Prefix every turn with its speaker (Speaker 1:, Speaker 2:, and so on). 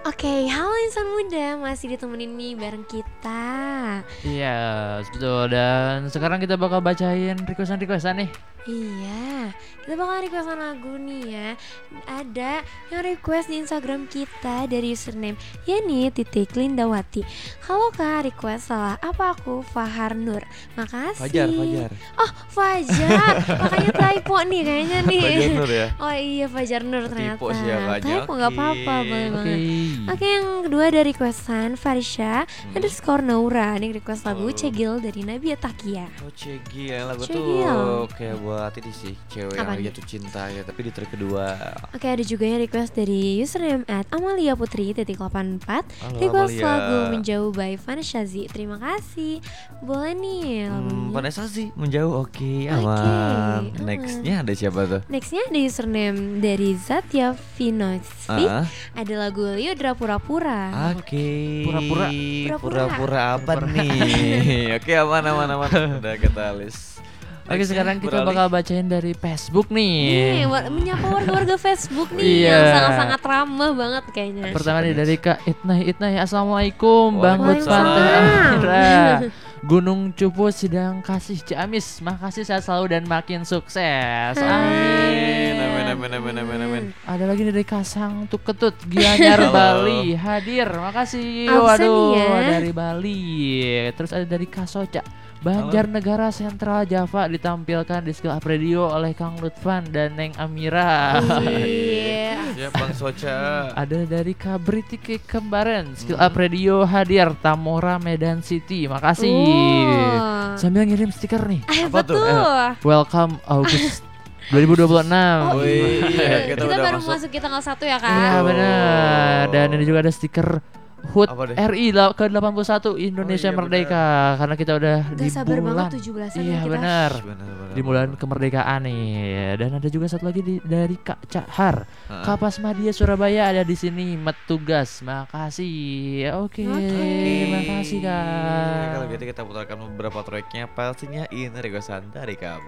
Speaker 1: Oke, halo insan muda, masih ditemenin nih bareng kita.
Speaker 2: Iya, betul. Dan sekarang kita bakal bacain requestan nih.
Speaker 1: Iya, kita bakal requestan lagu nih ya. Ada yang request di Instagram kita dari username Yani titik Lindawati. Halo kak, request salah apa aku? Fahar Nur. Makasih.
Speaker 3: Fajar.
Speaker 1: Oh, Fajar. Makanya typo nih kayaknya nih.
Speaker 3: Fajar Nur ya.
Speaker 1: Oh iya, Fajar Nur ternyata.
Speaker 3: Typo sih agaknya.
Speaker 1: Typo nggak apa-apa, boleh
Speaker 2: Oke.
Speaker 1: banget. Oke, yang kedua ada requestan Farisha underscore Naura. Ini request lagu
Speaker 3: Halo.
Speaker 1: Cegil dari Nabia Takia.
Speaker 3: Oh Cegi ya, lagu
Speaker 1: Cegil.
Speaker 3: tuh kayak buat ini sih, cewek yang
Speaker 1: Apaan?
Speaker 3: lagi jatuh cinta ya, tapi di track kedua.
Speaker 1: Oke, ada juga yang request dari username @amalia_putri_84.
Speaker 3: Halo,
Speaker 1: Request
Speaker 3: Amalia.
Speaker 1: lagu Menjauh by Vanessa Z. Terima kasih. Boleh nih lagunya.
Speaker 3: Vanessa sih menjauh, oke,
Speaker 1: aman.
Speaker 3: aman. Nextnya ada siapa tuh?
Speaker 1: Nextnya ada username dari Zatya Vinosvi. Ada lagu Liodra Pura-Pura.
Speaker 3: Oke.
Speaker 2: Pura-pura.
Speaker 3: Pura-pura apa nih? Oke, aman. Udah kita list.
Speaker 2: Oke,
Speaker 3: Nextnya
Speaker 2: sekarang kita
Speaker 3: beralih.
Speaker 2: bakal bacain dari Facebook
Speaker 1: Nih,
Speaker 2: nih.
Speaker 1: menyapa warga-warga Facebook nih
Speaker 2: Iya.
Speaker 1: yang sangat-sangat ramah banget kayaknya.
Speaker 2: Pertama nih dari Kak Itnai. Assalamualaikum Bang Lutfan
Speaker 1: Waalaikumsalam.
Speaker 2: Teh Amira. Gunung Cupu Sidang Kasih Ciamis. Makasih sehat selalu dan makin sukses. Amin.
Speaker 3: Amin.
Speaker 2: Ada lagi dari Kasang Tuk Ketut Gianyar
Speaker 3: Halo.
Speaker 2: Bali hadir. Makasih.
Speaker 1: Absen
Speaker 2: Waduh,
Speaker 1: ya.
Speaker 2: dari Bali. Terus ada dari Kasoca Banjarnegara Sentral Java ditampilkan di Skill Up Radio oleh Kang Lutfan dan Neng Amira.
Speaker 1: Iya.
Speaker 3: Ya Bang Soca.
Speaker 2: Ada dari Kabritike Kembaren Skill Up Radio hadir Tamora Medan City. Makasih.
Speaker 1: Oh.
Speaker 2: Sambil ngirim stiker nih.
Speaker 3: Apa tuh?
Speaker 2: Welcome August 2026.
Speaker 1: Oh
Speaker 3: Wih,
Speaker 1: iya, kita
Speaker 3: kita udah
Speaker 1: baru
Speaker 3: masuk.
Speaker 1: masuk tanggal 1 ya kak.
Speaker 2: Iya benar. Dan ini juga ada stiker HUT
Speaker 3: Apa deh?
Speaker 2: RI ke-81 Indonesia
Speaker 3: iya,
Speaker 2: Merdeka. Karena kita udah di
Speaker 1: Gak sabar
Speaker 2: bulan.
Speaker 1: banget 17-an
Speaker 2: Iya
Speaker 1: ya kita.
Speaker 2: benar.
Speaker 3: Benar.
Speaker 2: Di bulan kemerdekaan nih. Dan ada juga satu lagi dari Kak Cahar. Kapas Madia Surabaya ada di sini Metugas. Makasih. Oke. Makasih Kak.
Speaker 3: Kalau gitu kita putarkan beberapa tracknya, pastinya ini requestan dari kamu.